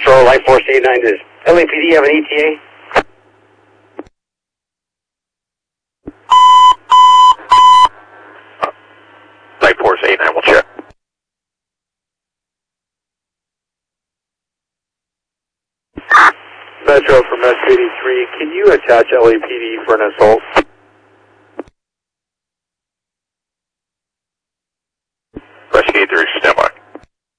Metro, Light Force 89, does LAPD have an ETA? Light Force 89, we'll check. Metro from S83, can you attach LAPD for an assault?